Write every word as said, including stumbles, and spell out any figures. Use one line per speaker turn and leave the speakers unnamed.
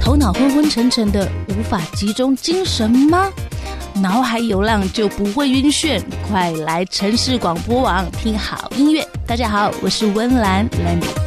头脑昏昏沉沉的，无法集中精神吗？脑海游浪就不会晕眩，快来城市广播网听好音乐。大家好，我是温岚 Landy。